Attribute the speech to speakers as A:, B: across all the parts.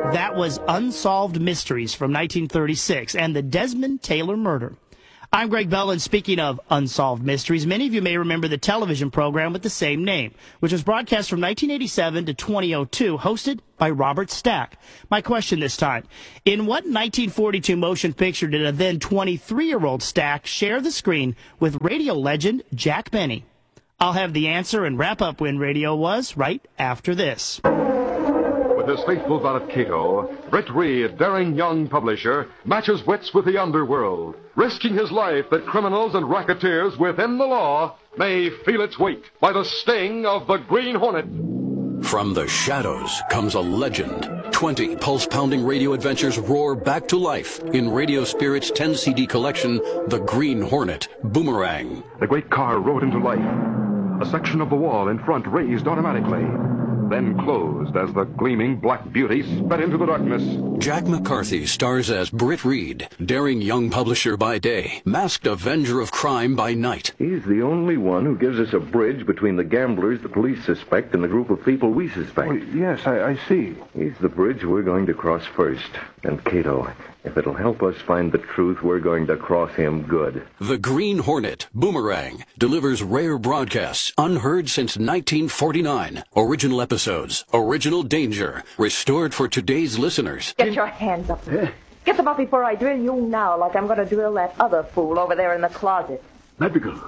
A: That was Unsolved Mysteries from 1936 and the Desmond Taylor murder. I'm Greg Bell, and speaking of unsolved mysteries, many of you may remember the television program with the same name, which was broadcast from 1987 to 2002, hosted by Robert Stack. My question this time, in what 1942 motion picture did a then 23-year-old Stack share the screen with radio legend Jack Benny? I'll have the answer and wrap up when radio was right after this.
B: With his faithful valet Cato, Britt Reed, daring young publisher, matches wits with the underworld, risking his life that criminals and racketeers within the law may feel its weight by the sting of the Green Hornet.
C: From the shadows comes a legend. 20 pulse-pounding radio adventures roar back to life in Radio Spirit's 10-CD collection, The Green Hornet Boomerang.
B: The great car rode into life. A section of the wall in front raised automatically, then closed as the gleaming black beauty sped into the darkness.
C: Jack McCarthy stars as Britt Reed, daring young publisher by day, masked avenger of crime by night.
D: He's the only one who gives us a bridge between the gamblers the police suspect and the group of people we suspect.
B: Oh, yes, I see.
D: He's the bridge we're going to cross first. And Cato, if it'll help us find the truth, we're going to cross him good.
C: The Green Hornet Boomerang delivers rare broadcasts unheard since 1949. Original episodes, original danger, restored for today's listeners.
E: Get your hands up. Get them up before I drill you now, like I'm going to drill that other fool over there in the closet.
F: Madrigal,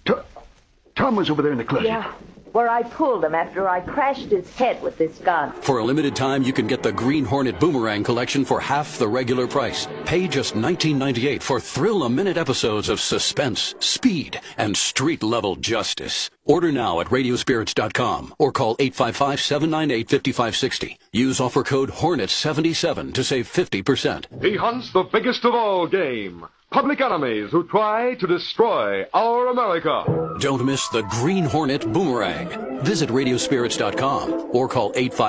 F: Tom was over there in the closet.
E: Yeah, where I pulled him after I crashed his head with this gun.
C: For a limited time, you can get the Green Hornet Boomerang collection for half the regular price. Pay just $19.98 for thrill-a-minute episodes of suspense, speed, and street-level justice. Order now at radiospirits.com or call 855-798-5560. Use offer code HORNET77 to save 50%.
B: He hunts the biggest of all game, public enemies who try to destroy our America.
C: Don't miss the Green Hornet Boomerang. Visit radiospirits.com or call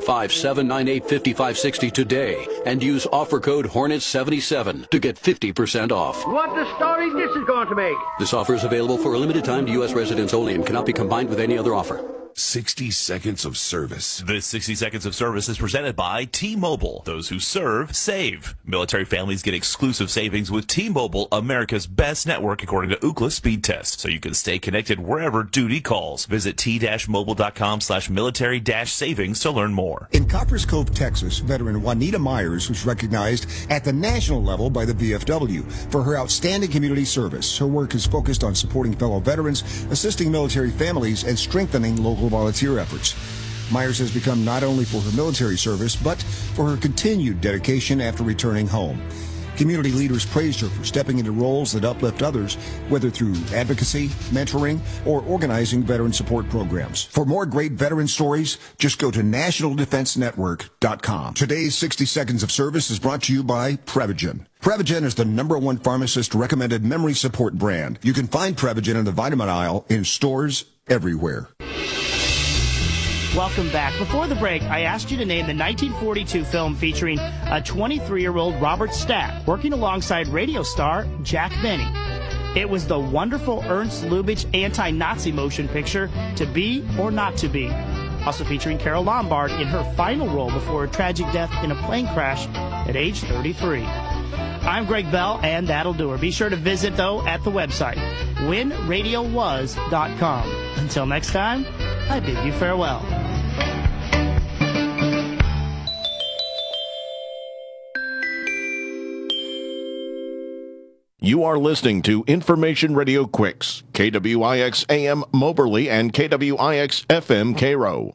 C: 855-798-5560 today and use offer code HORNET77 to get 50% off.
F: What the story this is going to make?
C: This offer is available for a limited time to U.S. residents only and cannot be combined with any other offer.
G: 60 seconds of service.
H: This 60 seconds of service is presented by T-Mobile. Those who serve, save. Military families get exclusive savings with T-Mobile, America's best network according to Ookla speed test, so you can stay connected wherever duty calls. Visit t-mobile.com/military-savings to learn more.
I: In Coppers Cove, Texas, veteran Juanita Myers was recognized at the national level by the VFW for her outstanding community service. Her work is focused on supporting fellow veterans, assisting military families, and strengthening local volunteer efforts. Myers has become not only for her military service, but for her continued dedication after returning home. Community leaders praised her for stepping into roles that uplift others, whether through advocacy, mentoring, or organizing veteran support programs. For more great veteran stories, just go to nationaldefensenetwork.com. Today's 60 Seconds of Service is brought to you by Prevagen. Prevagen is the #1 pharmacist-recommended memory support brand. You can find Prevagen in the vitamin aisle in stores everywhere.
A: Welcome back. Before the break, I asked you to name the 1942 film featuring a 23-year-old Robert Stack working alongside radio star Jack Benny. It was the wonderful Ernst Lubitsch anti-Nazi motion picture, To Be or Not to Be, also featuring Carol Lombard in her final role before her tragic death in a plane crash at age 33. I'm Greg Bell, and that'll do her. Be sure to visit, though, at the website, whenradiowas.com. Until next time, I bid you farewell.
G: You are listening to Information Radio Quicks, KWIX AM Moberly and KWIX FM Cairo.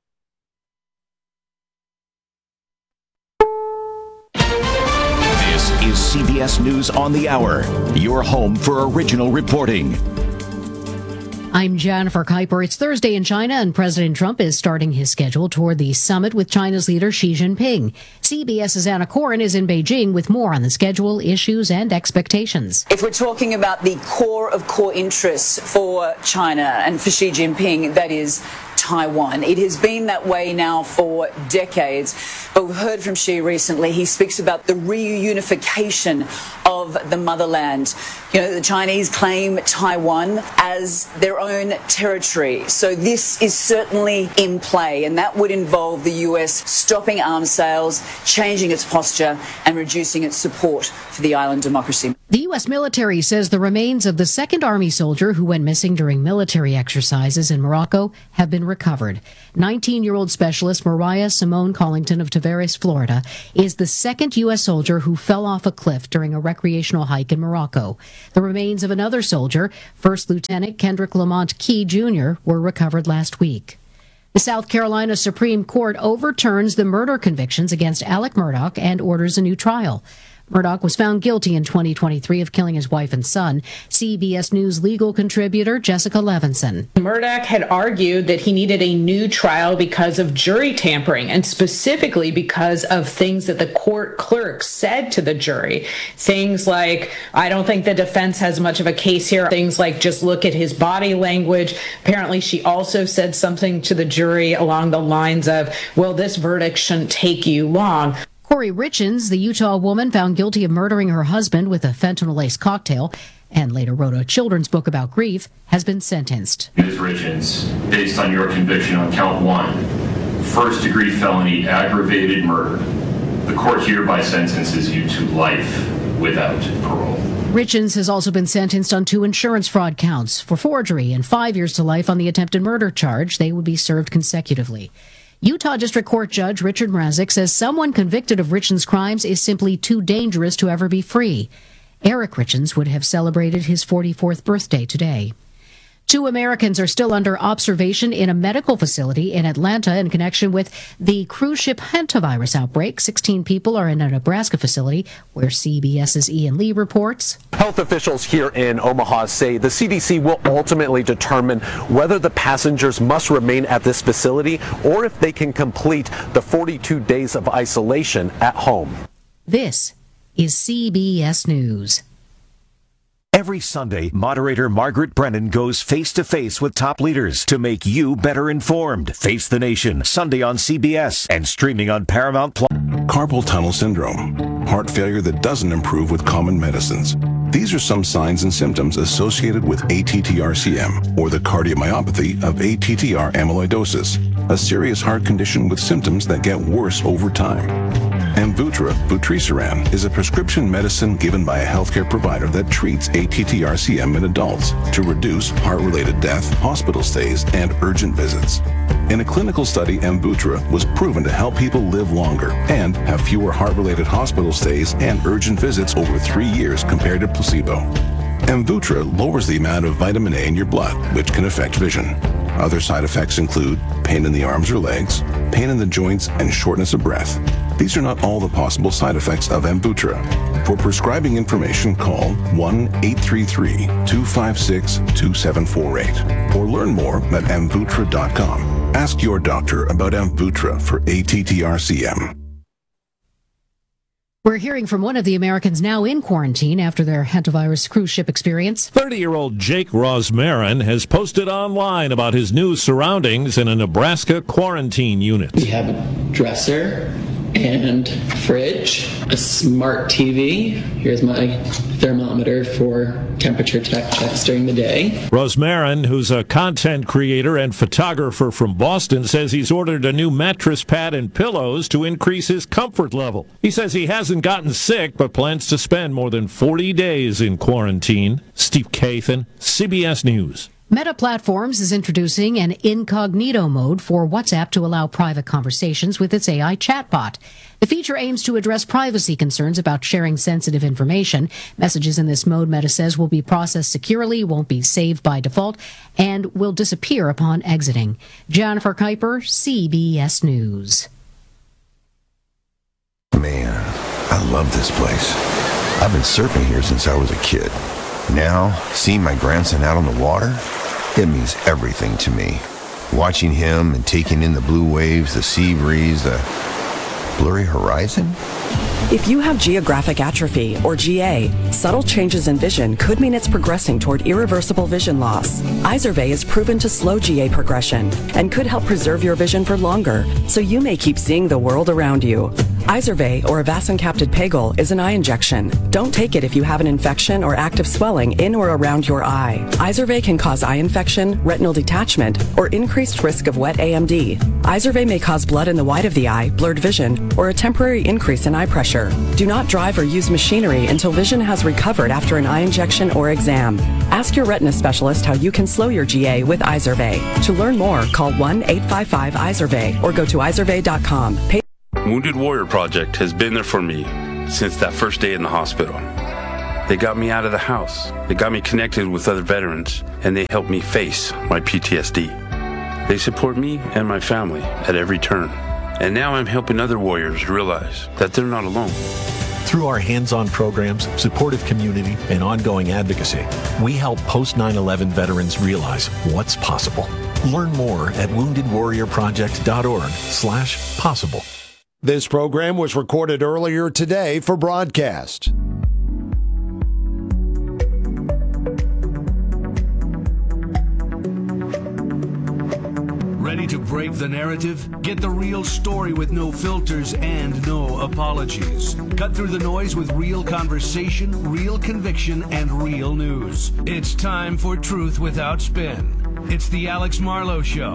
J: This is CBS News on the Hour, your home for original reporting.
K: I'm Jennifer Kuiper. It's Thursday in China, and President Trump is starting his schedule toward the summit with China's leader Xi Jinping. CBS's Anna Corin is in Beijing with more on the schedule, issues, and expectations.
L: If we're talking about the core of core interests for China and for Xi Jinping, that is Taiwan. It has been that way now for decades. But we've heard from Xi recently. He speaks about the reunification of of the motherland. You know, the Chinese claim Taiwan as their own territory. So this is certainly in play, and that would involve the US stopping arms sales, changing its posture, and reducing its support for the island democracy.
K: The U.S. military says the remains of the second Army soldier who went missing during military exercises in Morocco have been recovered. 19-year-old specialist Mariah Simone Collington of Tavares, Florida, is the second U.S. soldier who fell off a cliff during a recreational hike in Morocco. The remains of another soldier, First Lieutenant Kendrick Lamont Key Jr., were recovered last week. The South Carolina Supreme Court overturns the murder convictions against Alec Murdaugh and orders a new trial. Murdaugh was found guilty in 2023 of killing his wife and son. CBS News legal contributor Jessica Levinson.
M: Murdaugh had argued that he needed a new trial because of jury tampering, and specifically because of things that the court clerk said to the jury. Things like, I don't think the defense has much of a case here. Things like, just look at his body language. Apparently, she also said something to the jury along the lines of, well, this verdict shouldn't take you long.
K: Corey Richins, the Utah woman found guilty of murdering her husband with a fentanyl-laced cocktail and later wrote a children's book about grief, has been sentenced.
N: Ms. Richins, based on your conviction on count 1, first-degree felony aggravated murder, the court hereby sentences you to life without parole.
K: Richins has also been sentenced on 2 insurance fraud counts for forgery and 5 years to life on the attempted murder charge. They would be served consecutively. Utah District Court Judge Richard Mrazek says someone convicted of Richins' crimes is simply too dangerous to ever be free. Eric Richins would have celebrated his 44th birthday today. 2 Americans are still under observation in a medical facility in Atlanta in connection with the cruise ship hantavirus outbreak. 16 people are in a Nebraska facility where CBS's Ian Lee reports.
O: Health officials here in Omaha say the CDC will ultimately determine whether the passengers must remain at this facility or if they can complete the 42 days of isolation at home.
K: This is CBS News.
J: Every Sunday, moderator Margaret Brennan goes face-to-face with top leaders to make you better informed. Face the Nation, Sunday on CBS and streaming on Paramount+.
P: Carpal tunnel syndrome, heart failure that doesn't improve with common medicines. These are some signs and symptoms associated with ATTR-CM, or the cardiomyopathy of ATTR amyloidosis, a serious heart condition with symptoms that get worse over time. Amvuttra vutrisiran is a prescription medicine given by a healthcare provider that treats ATTR-CM in adults to reduce heart-related death, hospital stays, and urgent visits. In a clinical study, Amvuttra was proven to help people live longer and have fewer heart-related hospital stays and urgent visits over 3 years compared to placebo. Amvuttra lowers the amount of vitamin A in your blood, which can affect vision. Other side effects include pain in the arms or legs, pain in the joints, and shortness of breath. These are not all the possible side effects of Amvuttra. For prescribing information, call 1-833-256-2748 or learn more at amvuttra.com. Ask your doctor about Amvuttra for ATTR-CM.
K: We're hearing from one of the Americans now in quarantine after their hantavirus cruise ship experience.
Q: 30-year-old Jake Rosmarin has posted online about his new surroundings in a Nebraska quarantine unit.
R: We have a dresser and fridge, a smart TV. Here's my thermometer for temperature checks during the day.
Q: Rosmarin, who's a content creator and photographer from Boston, says he's ordered a new mattress pad and pillows to increase his comfort level. He says he hasn't gotten sick, but plans to spend more than 40 days in quarantine. Steve Kathan, CBS News.
K: Meta Platforms is introducing an incognito mode for WhatsApp to allow private conversations with its AI chatbot. The feature aims to address privacy concerns about sharing sensitive information. Messages in this mode, Meta says, will be processed securely, won't be saved by default, and will disappear upon exiting. Jennifer Kuiper, CBS News.
S: Man, I love this place. I've been surfing here since I was a kid. Now, seeing my grandson out on the water, it means everything to me. Watching him and taking in the blue waves, the sea breeze, the blurry horizon.
T: If you have geographic atrophy, or GA, subtle changes in vision could mean it's progressing toward irreversible vision loss. Izervay is proven to slow GA progression and could help preserve your vision for longer, so you may keep seeing the world around you. Izervay, or avacincaptad pegol, is an eye injection. Don't take it if you have an infection or active swelling in or around your eye. Izervay can cause eye infection, retinal detachment, or increased risk of wet AMD. Izervay may cause blood in the white of the eye, blurred vision, or a temporary increase in eye pressure. Do not drive or use machinery until vision has recovered after an eye injection or exam. Ask your retina specialist how you can slow your GA with Izervay. To learn more, call 1-855-IZERVAY or go to izervay.com.
U: Wounded Warrior Project has been there for me since that first day in the hospital. They got me out of the house. They got me connected with other veterans, and they helped me face my PTSD. They support me and my family at every turn. And now I'm helping other warriors realize that they're not alone.
V: Through our hands-on programs, supportive community, and ongoing advocacy, we help post 9/11 veterans realize what's possible. Learn more at woundedwarriorproject.org/possible.
W: This program was recorded earlier today for broadcast.
X: Ready to break the narrative? Get the real story with no filters and no apologies. Cut through the noise with real conversation, real conviction, and real news. It's time for Truth Without Spin. It's the Alex Marlowe Show.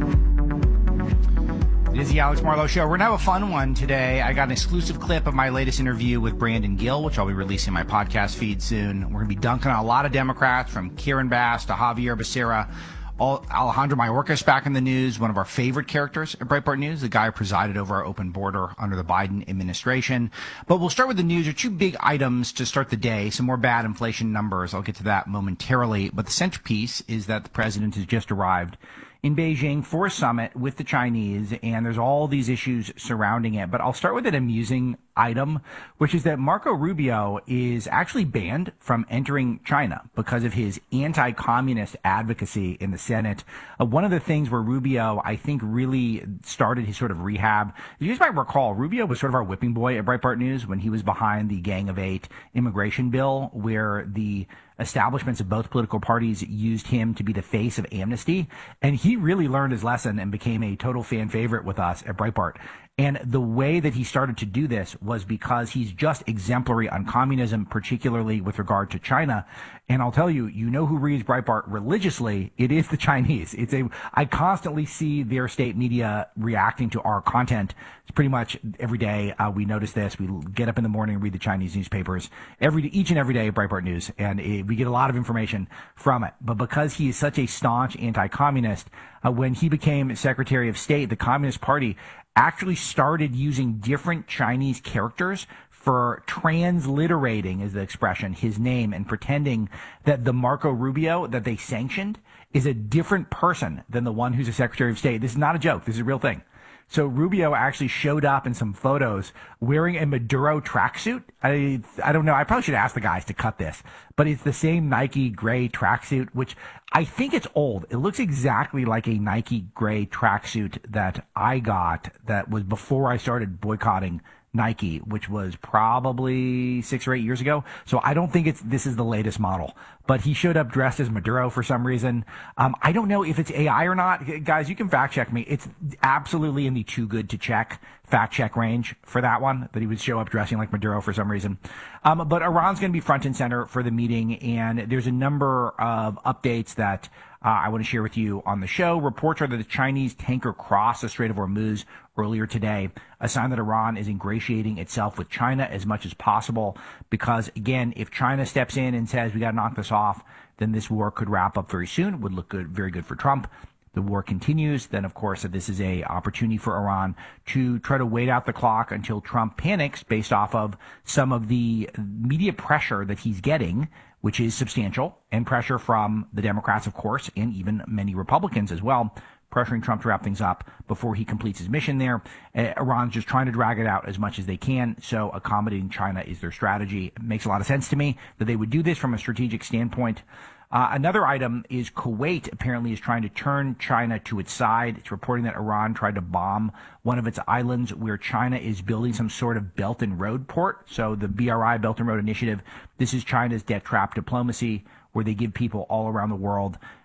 Y: It is the Alex Marlowe Show. We're going to have a fun one today. I got an exclusive clip of my latest interview with Brandon Gill, which I'll be releasing in my podcast feed soon. We're going to be dunking on a lot of Democrats, from Karen Bass to Javier Becerra. Alejandro Mayorkas back in the news, one of our favorite characters at Breitbart News, the guy who presided over our open border under the Biden administration. But we'll start with the news. There are two big items to start the day, some more bad inflation numbers. I'll get to that momentarily. But the centerpiece is that the president has just arrived in Beijing for a summit with the Chinese, and there's all these issues surrounding it. But I'll start with an amusing item, which is that Marco Rubio is actually banned from entering China because of his anti-communist advocacy in the Senate. One of the things where Rubio, I think, really started his sort of rehab, you guys might recall, Rubio was sort of our whipping boy at Breitbart News when he was behind the Gang of Eight immigration bill, where the establishments of both political parties used him to be the face of amnesty. And he really learned his lesson and became a total fan favorite with us at Breitbart. And the way that he started to do this was because he's just exemplary on communism, particularly with regard to China. And I'll tell you, you know who reads Breitbart religiously? It is the Chinese. I constantly see their state media reacting to our content. It's pretty much every day. We notice this. We get up in the morning and read the Chinese newspapers each and every day at Breitbart News. And we get a lot of information from it. But because he is such a staunch anti-communist, when he became Secretary of State, the Communist Party actually started using different Chinese characters for transliterating, is the expression, his name, and pretending that the Marco Rubio that they sanctioned is a different person than the one who's a Secretary of State. This is not a joke. This is a real thing. So Rubio actually showed up in some photos wearing a Maduro tracksuit. I don't know. I probably should ask the guys to cut this, but it's the same Nike gray tracksuit, which I think it's old. It looks exactly like a Nike gray tracksuit that I got that was before I started boycotting Nike, which was probably 6 or 8 years ago. So I don't think this is the latest model, but he showed up dressed as Maduro for some reason. I don't know if it's AI or not. Guys, you can fact check me. It's absolutely in the too good to check fact check range for that one, that he would show up dressing like Maduro for some reason. But Iran's going to be front and center for the meeting, and there's a number of updates that I want to share with you on the show. Reports are that the Chinese tanker crossed the Strait of Hormuz earlier today, a sign that Iran is ingratiating itself with China as much as possible, because, again, if China steps in and says we got to knock this off, then this war could wrap up very soon. It would look good, very good for Trump. The war continues, then, of course, this is a opportunity for Iran to try to wait out the clock until Trump panics based off of some of the media pressure that he's getting, which is substantial, and pressure from the Democrats, of course, and even many Republicans as well, pressuring Trump to wrap things up before he completes his mission there. Iran's just trying to drag it out as much as they can, so accommodating China is their strategy. It makes a lot of sense to me that they would do this from a strategic standpoint. Another item is Kuwait apparently is trying to turn China to its side. It's reporting that Iran tried to bomb one of its islands where China is building some sort of Belt and Road port. So the BRI, Belt and Road Initiative, this is China's debt trap diplomacy, where they give people all around the world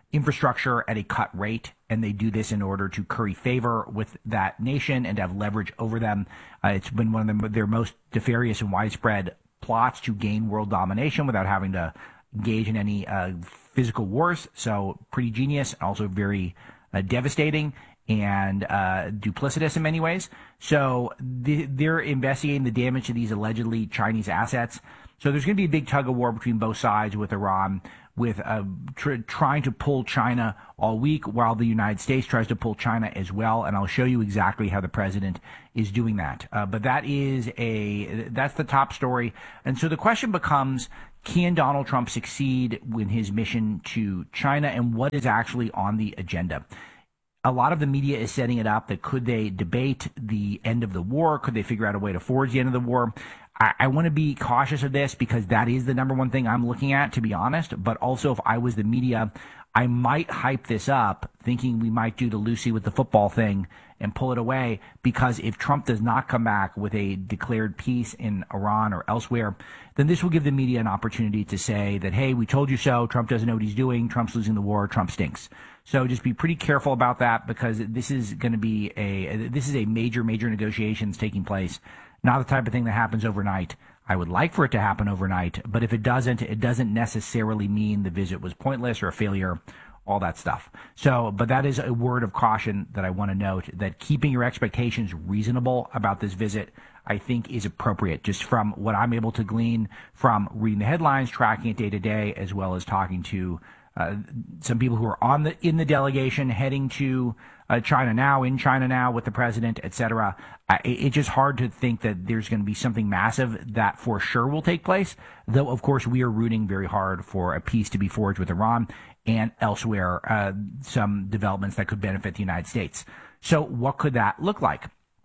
Y: infrastructure at a cut rate, and they do this in order to curry favor with that nation and to have leverage over them. It's been one of their most nefarious and widespread plots to gain world domination without having to engage in any physical wars. So pretty genius, also very devastating and duplicitous in many ways. So they're investigating the damage to these allegedly Chinese assets. So there's going to be a big tug of war between both sides with Iran, with trying to pull China all week while the United States tries to pull China as well. And I'll show you exactly how the president is doing that. But that's the top story. And so the question becomes, can Donald Trump succeed in his mission to China, and what is actually on the agenda? A lot of the media is setting it up that could they debate the end of the war? Could they figure out a way to forge the end of the war? I want to be cautious of this because that is the number one thing I'm looking at, to be honest. But also, if I was the media, I might hype this up thinking we might do the Lucy with the football thing and pull it away, because if Trump does not come back with a declared peace in Iran or elsewhere, then this will give the media an opportunity to say that, hey, we told you so. Trump doesn't know what he's doing. Trump's losing the war. Trump stinks. So just be pretty careful about that, because this is going to be a major negotiations taking place. Not the type of thing that happens overnight. I would like for it to happen overnight, but if it doesn't necessarily mean the visit was pointless or a failure, all that stuff. So, but that is a word of caution that I want to note, that keeping your expectations reasonable about this visit, I think, is appropriate, just from what I'm able to glean from reading the headlines, tracking it day to day, as well as talking to some people who are in the delegation heading to China now with the president, etc. It's just hard to think that there's going to be something massive that for sure will take place, though, of course, we are rooting very hard for a peace to be forged with Iran and elsewhere, some developments that could benefit the United States. So what could that look like?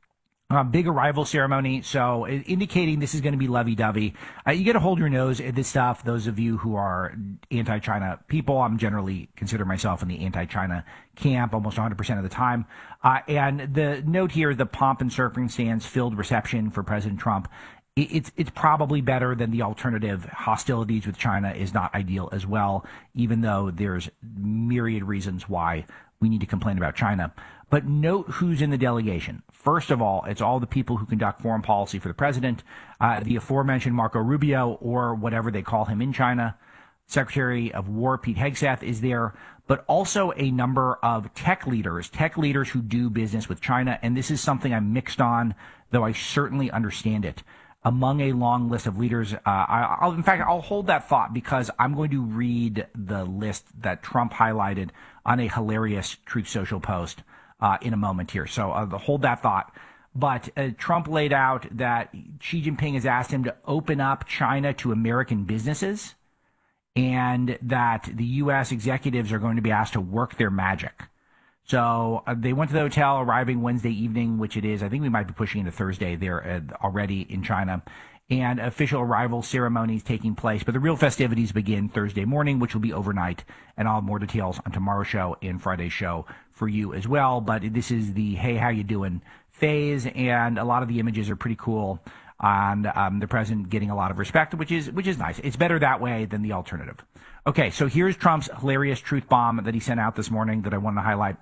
Y: Big arrival ceremony, so indicating this is going to be lovey-dovey. You got to hold your nose at this stuff. Those of you who are anti-China people, I'm generally consider myself in the anti-China camp almost 100% of the time. And the note here, the pomp and circumstance filled reception for President Trump, it's probably better than the alternative. Hostilities with China is not ideal as well, even though there's myriad reasons why we need to complain about China. But note who's in the delegation. First of all, it's all the people who conduct foreign policy for the president, the aforementioned Marco Rubio, or whatever they call him in China. Secretary of War Pete Hegseth is there, but also a number of tech leaders who do business with China. And this is something I'm mixed on, though I certainly understand it. Among a long list of leaders, I'll hold that thought, because I'm going to read the list that Trump highlighted on a hilarious Truth Social post in a moment here. So hold that thought. But Trump laid out that Xi Jinping has asked him to open up China to American businesses, and that the U.S. executives are going to be asked to work their magic. So they went to the hotel, arriving Wednesday evening, which it is. I think we might be pushing into Thursday there already in China. And official arrival ceremonies taking place. But the real festivities begin Thursday morning, which will be overnight. And I'll have more details on tomorrow's show and Friday's show for you as well. But this is the hey, how you doing phase. And a lot of the images are pretty cool. And the president getting a lot of respect, which is nice. It's better that way than the alternative. Okay, so here's Trump's hilarious truth bomb that he sent out this morning that I wanted to highlight.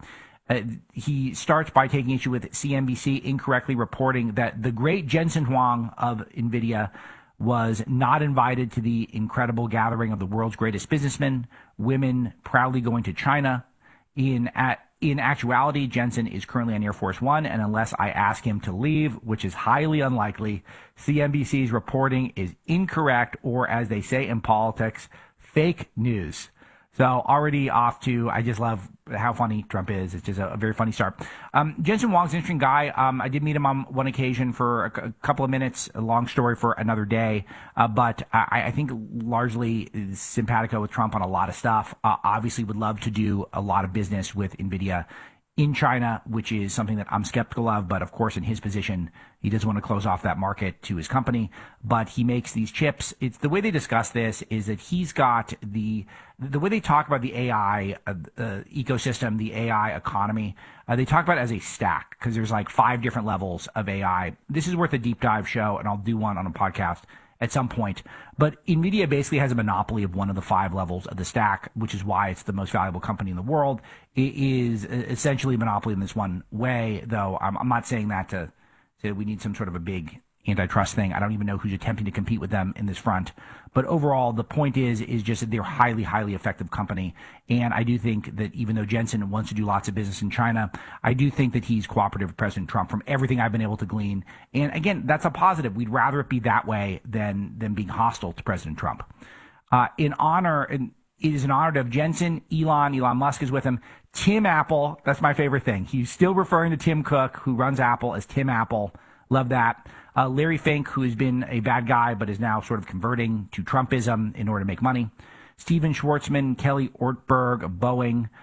Y: He starts by taking issue with CNBC incorrectly reporting that the great Jensen Huang of NVIDIA was not invited to the incredible gathering of the world's greatest businessmen, women proudly going to China. In actuality, Jensen is currently on Air Force One, and unless I ask him to leave, which is highly unlikely, CNBC's reporting is incorrect, or as they say in politics, fake news. So already off to, I just love how funny Trump is. It's just a very funny start. Jensen Huang's an interesting guy. I did meet him on one occasion for a couple of minutes, a long story for another day. But I think largely is simpatico with Trump on a lot of stuff. Obviously would love to do a lot of business with NVIDIA in China, which is something that I'm skeptical of. But of course, in his position, he doesn't want to close off that market to his company. But he makes these chips. It's the way they discuss this is that he's got the way they talk about the AI ecosystem, the AI economy. They talk about it as a stack, because there's like 5 different levels of AI. This is worth a deep dive show, and I'll do one on a podcast at some point. But NVIDIA basically has a monopoly of one of the 5 levels of the stack, which is why it's the most valuable company in the world. It is essentially a monopoly in this one way, though I'm not saying that to say we need some sort of a big antitrust thing. I don't even know who's attempting to compete with them in this front. But overall, the point is just that they're a highly, highly effective company. And I do think that even though Jensen wants to do lots of business in China, I do think that he's cooperative with President Trump from everything I've been able to glean. And again, that's a positive. We'd rather it be that way than being hostile to President Trump. It is an honor to have Jensen, Elon Musk is with him. Tim Apple, that's my favorite thing. He's still referring to Tim Cook, who runs Apple, as Tim Apple. Love that. Larry Fink, who has been a bad guy but is now sort of converting to Trumpism in order to make money. Steven Schwartzman, Kelly Ortberg of Boeing,